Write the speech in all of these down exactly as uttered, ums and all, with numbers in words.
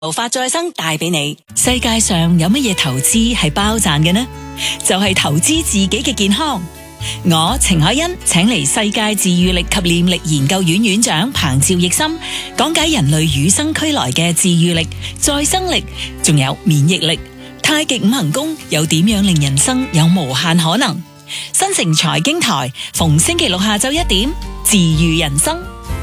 無法再生帶俾你。世界上有乜嘢投資係包賺嘅呢？就係投資自己嘅健康。我程海欣請嚟世界自愈力及念力研究院院長彭趙奕森講解人類與生俱來嘅自愈力、再生力，仲有免疫力。太極五行功又點樣令人生有無限可能？新城財經台逢星期六下晝一點，自愈人生。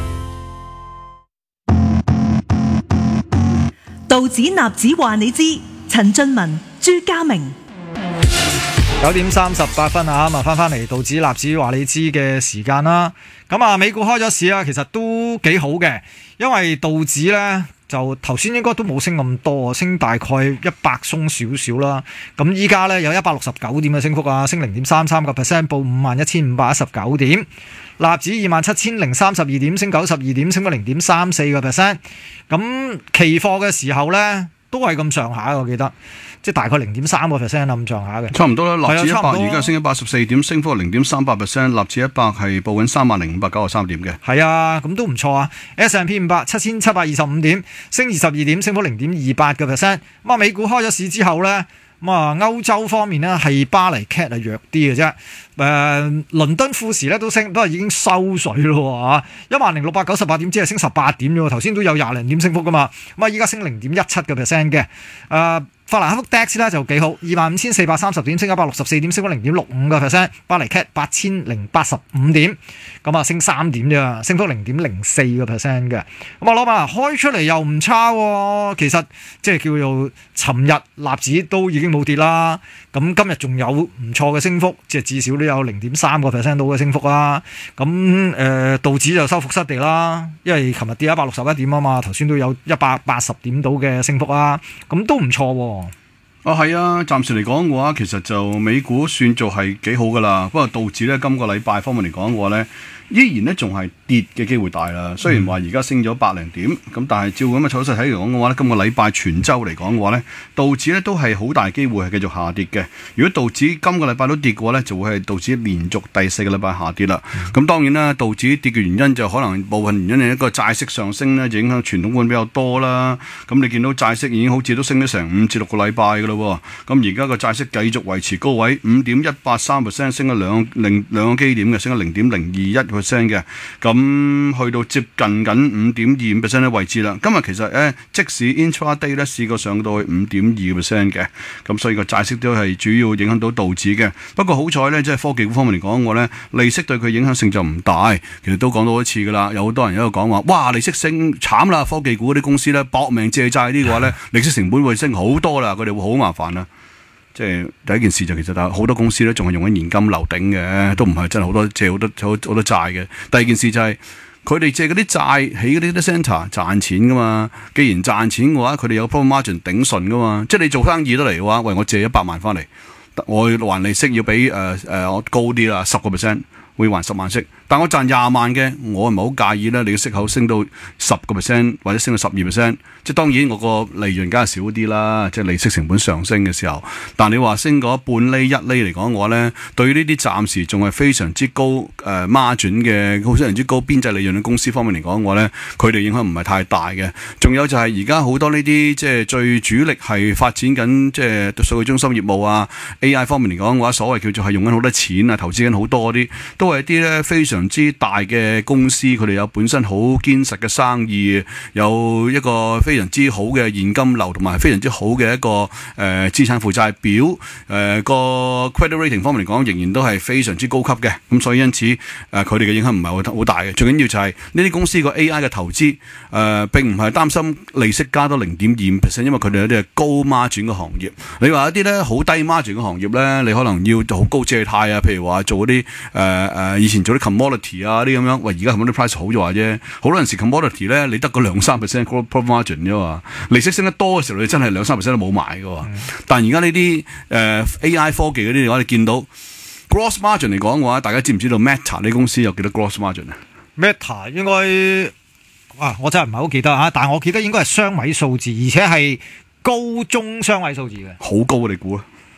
道指納指話你知，陳俊文、朱家明。 九點三十八分啊，咁啊翻翻嚟道指納指話你知嘅時間啦。咁啊，美股開咗市啊，其實都幾好嘅，因為道指呢，就頭先應該都冇升咁多，升大概一百鬆少少啦。咁依家呢，有一百六十九點嘅升幅啊，升零點三三個 percent， 報五萬一千五百一十九點。納指二萬七千零三十二點，升九十二點，升咗零點三四個 percent。咁期貨嘅時候呢，都係咁上下，我記得。即係大概零點三個 percent 咁上下嘅， 差唔多啦。納指一百而家升咗八十四點，升幅零點三八 percent。納指一百係報緊三萬零五百九十三點嘅。 係啊，咁都唔錯啊。S and P 五百七千七百二十五點，升二十二點，升幅零點二八個 percent。咁啊，美股開咗市之後咧，咁啊，歐洲方面咧係巴黎 C A T 係弱啲嘅啫。誒、呃，倫敦富時咧都升，都係已經收水咯嚇，一萬零六百九十八點，只係升十八點啫喎。頭先都有廿零點升幅噶嘛，咁啊，依家升零點一七個 percent 嘅。誒、呃。法蘭克福 D A X 咧就幾好，二萬五千四百三十點，升一百六十四點，升咗零點六五個 percent。巴黎 C A T 八千零八十五點，咁啊升三點啫，升幅零點零四個 percent 嘅。咁啊，老闆開出嚟又唔差喎，其實即係叫做尋日納指都已經冇跌啦，咁今日仲有唔錯嘅升幅，即係至少都有零點三個 percent 到嘅升幅啦。咁誒、呃、道指就收復失地啦，因為琴日跌一百六十一點啊嘛，頭先都有一百八十點到嘅升幅啦，咁都唔錯喎。 啊，係啊，暫時嚟講嘅話，其實就美股算做係幾好噶啦。不過道指咧，今個禮拜方面嚟講嘅話咧，依然咧仲係跌嘅機會大啦。雖然話而家升咗百零點，咁但係照咁嘅走勢睇嚟講嘅話咧，今個禮拜全週嚟講嘅話咧，道指咧都係好大機會係繼續下跌嘅。如果道指今個禮拜都跌嘅話咧，就會係道指連續第四個禮拜下跌啦。咁、嗯、當然啦，道指跌嘅原因就可能部分原因係一個債息上升咧，影響傳統股比較多啦。咁你見到債息已經好似都升咗成五至六個禮拜㗎啦。咁而家個債息繼續維持高位，五點一八三 percent， 升咗兩零兩個基點嘅，升咗零點零二一 percent 嘅。咁去到接近緊五點二五 percent 嘅位置啦。今日其實咧，即使 intraday 咧試過上到去五點二 percent 嘅，咁所以個債息都係主要影響到道指嘅。不過好彩咧，即係科技股方面嚟講，我咧利息對佢影響性就唔大。其實都講到一次噶啦，有好多人喺度講話，哇，利息升慘啦！科技股嗰啲公司咧搏命借債啲嘅話咧，利息成本會升好多啦，佢哋會好麻煩啦。即係第一件事就其實好多公司咧仲係用緊現金流頂嘅，都唔係真係好多借好多好好多債嘅。第二件事就係佢哋借嗰啲債起嗰啲 center 賺錢噶嘛。既然賺錢嘅話，佢哋有 profit margin 頂順噶嘛。即係你做生意得嚟嘅話，喂，我借一百萬翻嚟，我還利息要俾誒誒我高啲啦，十個 percent 會還十萬息。但我賺廿萬嘅，我唔係好介意啦。你嘅息口升到十個 percent 或者升到十二 percent，即係當然我個利潤梗係少啲啦。即係利息成本上升嘅時候，但你話升嗰半厘一厘嚟講嘅話咧，對於呢啲暫時仲係非常之高誒 margin 嘅，好非常之高邊際利潤嘅公司方面嚟講嘅話咧，佢哋影響唔係太大嘅。仲有就係而家好多呢啲即係最主力係發展緊即係數據中心業務啊 A I 方面嚟講嘅話，所謂叫做係用緊好多錢啊，投資緊好多啲，都係一啲咧非常非常之大嘅公司，佢哋有本身好堅實嘅生意，有一個非常之好嘅現金流，同埋非常之好嘅一個誒資產負債表，誒、呃、個 credit rating 方面嚟講，仍然都係非常之高級嘅。咁所以因此誒，佢哋嘅影響唔係好好大嘅。最緊要就係呢啲公司個 A I 嘅投資誒、呃，並唔係擔心利息加多零點二五 percent， 因為佢哋有啲係高 margin 嘅行業。你話一啲咧好低 margin 嘅行業咧，你可能要好高借貸啊，譬如話做嗰啲誒誒以前做啲 commodity 啊啲咁樣，喂而家 commodity price 好咗話啫，好多陣時 commodity 咧你得個兩三 percent profit margin 啫嘛，利息升得多嘅時候你真係兩三 percent 都冇買㗎。嗯、但係而家呢啲誒 A I 科技嗰啲嘅話，你見到 gross margin 嚟講嘅話，大家知唔知道 Meta 呢公司有幾多 gross margin 啊 ？Meta 應該啊，我真係唔係好記得啊，但係我記得應該係雙位數字，而且係高中雙位數字嘅。 好高啊！你估啊？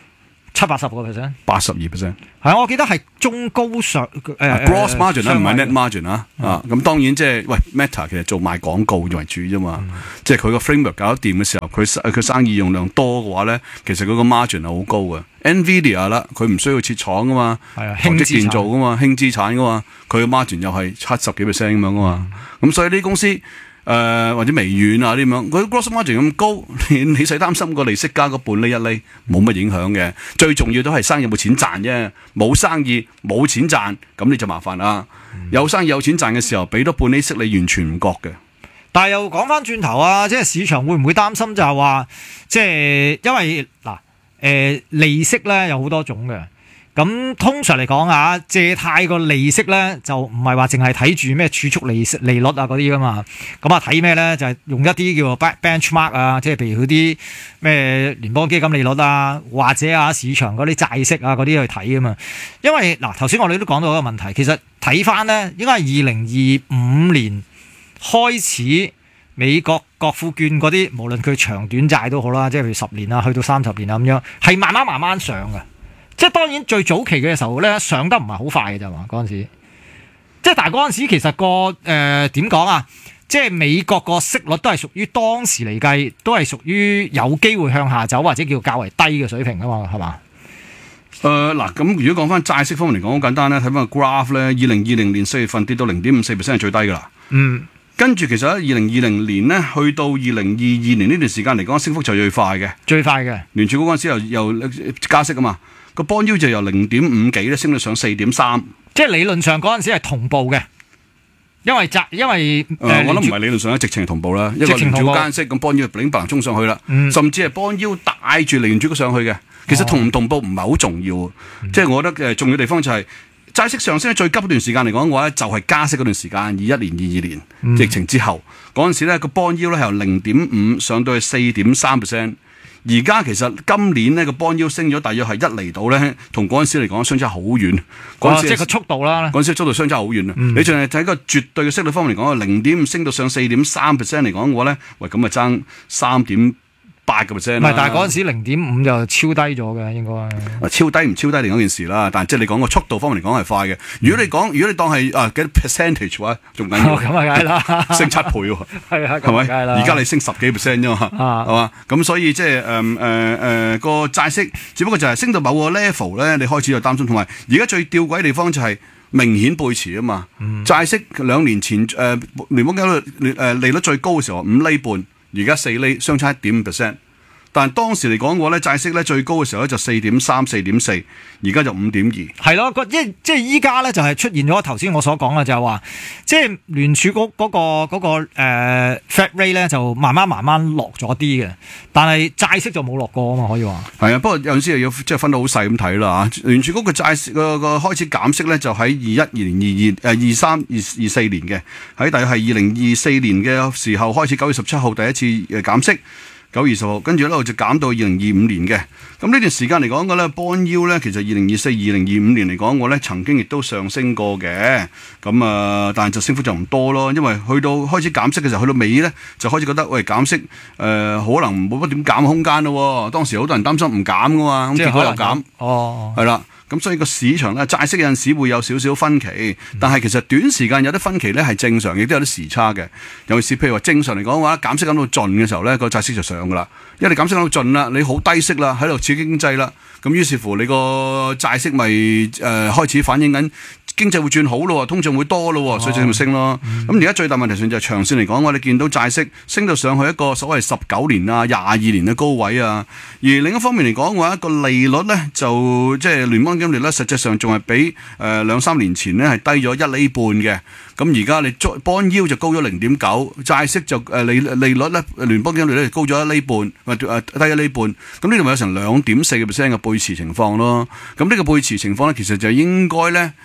七八十個 percent， 八十二 percent。 係我記得係中高上誒、呃、 gross margin 啦，唔係 net margin 啊。 嗯、 啊，咁當然即係喂 Meta 其實做賣廣告為主啫嘛。嗯、即係佢個 framework 搞得掂嘅時候，佢佢生意用量多嘅話咧，其實佢個 margin 係好高嘅。Nvidia 啦，佢唔需要設廠噶嘛，輕質建造噶嘛，輕資產噶嘛，佢嘅 margin 又係七十幾 percent 咁樣噶嘛。咁、嗯、所以呢啲公司誒、呃、或者微軟啊啲咁樣，佢 gross margin 咁高，你你使擔心個利息加個半厘一厘冇乜影響嘅。最重要都係生意有冇錢賺啫，冇生意冇錢賺，咁你就麻煩啦。嗯、有生意有錢賺嘅時候，俾多半厘息你完全唔覺嘅。 但係又講翻轉頭啊，即係市場會唔會擔心就係話，即係因為嗱。誒、呃、利息咧有好多種嘅，咁通常嚟講啊，借貸個利息咧就唔係話淨係睇住咩儲蓄利息利率啊嗰啲噶嘛，咁啊睇咩咧就係、是、用一啲叫做 benchmark 啊，即係譬如嗰啲咩聯邦基金利率啊，或者啊市場嗰啲債息啊嗰啲去睇噶嘛。因為嗱頭先我哋都講到一個問題，其實睇翻咧應該係二零二五年開始。美國國庫券嗰啲，無論佢長短債都好啦，即係譬如十年啊，去到三十年啊咁樣，係慢慢慢慢上嘅。即係當然最早期嘅時候咧，上得唔係好快嘅咋嘛嗰陣時。即係但係嗰陣時其實個誒點講啊，即係美國個息率都係屬於當時嚟計，都係屬於有機會向下走或者叫較為低嘅水平啊嘛，係嘛？ 誒嗱，咁如果講翻債息方面嚟講，好簡單咧，睇翻個 graph 咧，二零二零年四月份跌到零點五四 percent 係最低㗎啦。嗯。跟住其實喺二零二零年咧，去到二零二二年呢段時間嚟講，升幅就最快嘅。最快嘅。聯儲局嗰陣時又又加息啊嘛，個 bond yield就由零點五幾咧升到上四點三。即係理論上嗰陣時係同步嘅，因為債因為誒、呃，我諗唔係理論上咧，直情係同步啦。一個聯儲局加息，咁 bond yield 零白衝上去啦，嗯、甚至係 bond yield帶住聯儲局上去嘅。其實同唔同步唔係好重要，嗯、即係我覺得誒重要地方就係、是。債息上升最急嗰段時間嚟講嘅話咧，就係加息嗰段時間，二一年、二二年、嗯、疫情之後嗰陣時咧，個 bond yield 咧係由零點五上到去四點三 percent。而家其實今年呢個 bond yield 升咗大約係一厘度咧，同嗰陣時嚟講相差好遠。嗰陣時、哦、即係個速度啦，嗰陣時速度相差好遠啊！嗯、你仲係睇個絕對嘅息率方面嚟講，零點五升到上四點三 percent 嚟講嘅話咧，喂咁啊爭三點八個 percent， 唔係，但係嗰陣時零點五就超低咗嘅，應該。超低唔超低另一件事啦，但係即係你講個速度方面嚟講係快嘅。如果你講，如果你當係啊幾多 percentage 嘅話，仲緊要。咁啊，梗係啦，升七倍喎。係啊，係咪？而家你升十幾 percent 啫嘛，係嘛？咁所以即係誒誒誒個債息，只不過就係升到某個 level 咧，你開始就擔心。同埋而家最吊詭嘅地方就係明顯背馳啊嘛。嗯、債息兩年前誒、呃、聯邦基金誒利率最高嘅時候五厘半。而家四厘，相差一點五 percent，但係當時嚟講嘅話咧，債息咧最高嘅時候咧就四點三、四點四，而家就五點二。係咯，個即即係依家咧就係出現咗頭先我所講嘅就係話，即係聯儲局嗰個嗰個誒 Fed rate 咧就慢慢慢慢落咗啲嘅，但係債息就冇落過啊嘛，可以話。係啊，不過有陣時又要即係分到好細咁睇啦嚇。聯儲局嘅債個個開始減息咧，就喺二一、二零、二二誒二三、二二四年嘅，喺大約係二零二四年嘅時候開始，九月十七號第一次誒減息。九月二十號，跟住咧就減到二零二五年嘅。咁呢段時間嚟講嘅咧，bond yield咧，其實二零二四、二零二五年嚟講，我咧曾經亦都上升過嘅。咁啊，但係就升幅就唔多咯，因為去到開始減息嘅時候，去到尾咧就開始覺得喂減息誒、呃、可能冇乜點減空間咯。當時好多人擔心唔減噶嘛，咁結果又減。哦，係啦。咁所以個市場咧債息有陣時會有少少分歧，但係其實短時間有啲分歧咧係正常，亦都有啲時差嘅。尤其是譬如話正常嚟講嘅話，減息減到盡嘅時候咧，個債息就上噶啦。因為你減息減到盡啦，你好低息啦，喺度刺激經濟啦，咁於是乎你個債息咪誒、呃、開始反映緊經濟會轉好咯，通脹會多咯，所以就會升咯。咁而家最大問題上就係長線嚟講，我哋見到債息升到上去一個所謂十九年啊、廿二年嘅高位啊。而另一方面嚟講嘅話，一個利率咧就即係聯邦基金利率，實際上仲係比誒兩三年前咧係低咗一厘半嘅。咁而家你 bond yield 就高咗零點九，債息就誒利利率咧聯邦基金利率高咗一厘半，或誒低一厘半。咁呢度咪有成兩點四個 percent 嘅背馳情況咯。咁呢個背馳情況咧，其實就應該咧係。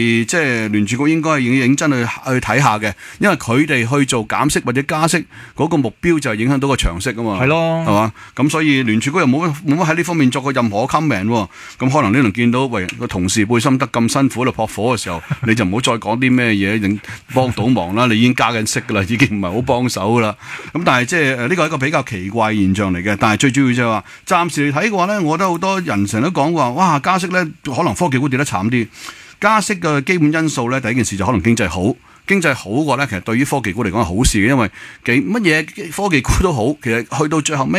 係即係聯儲局應該係認認真去去睇下嘅，因為佢哋去做減息或者加息嗰個目標就係影響到個長息啊嘛。 係咯， 係嘛？咁所以聯儲局又冇冇乜喺呢方面作過任何 comment 喎。咁可能你能見到喂個同事貝森德咁辛苦喺度撲火嘅時候，你就唔好再講啲咩嘢，令幫到忙啦。你已經加緊息噶啦，已經唔係好幫手噶啦。咁但係即係呢個係一個比較奇怪現象嚟嘅。但係最主要就係話，暫時嚟睇嘅話咧，我覺得好多人成日都講話，哇加息咧可能科技股跌得慘啲。加息嘅基本因素咧，第一件事就可能經濟好。經濟好嘅話咧，其實對於科技股嚟講係好事嘅，因為幾乜嘢科技股都好，其實去到最後尾。